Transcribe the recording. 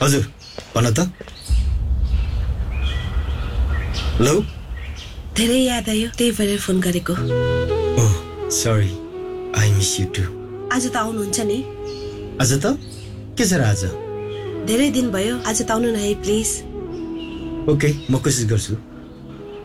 हजुर भन त हेलो धेरै याद आयो त्यही भएर फोन गरेको ओह sorry I miss you to आज त आउनुहुन्छ नि आज त के छ र आज धेरै दिन भयो आज त आउनु न है प्लिज ओके म कोसिस गर्छु